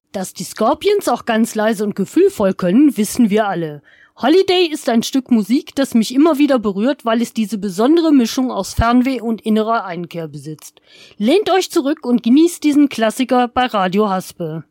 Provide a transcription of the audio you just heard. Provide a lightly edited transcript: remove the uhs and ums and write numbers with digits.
Dass die Scorpions auch ganz leise und gefühlvoll können, wissen wir alle. Holiday ist ein Stück Musik, das mich immer wieder berührt, weil es diese besondere Mischung aus Fernweh und innerer Einkehr besitzt. Lehnt euch zurück und genießt diesen Klassiker bei Radio Haspe.